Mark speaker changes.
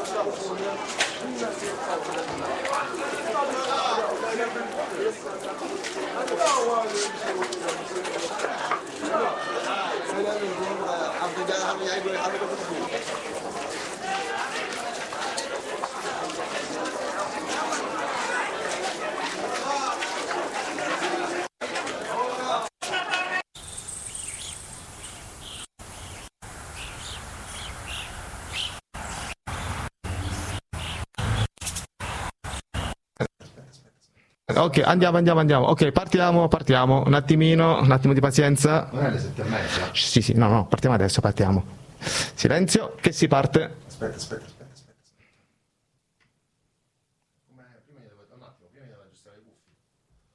Speaker 1: Ok, andiamo. Ok, partiamo. Un attimo di pazienza.
Speaker 2: Non è le 7:30?
Speaker 1: Sì, no, partiamo adesso, partiamo. Silenzio, che si parte.
Speaker 2: Aspetta.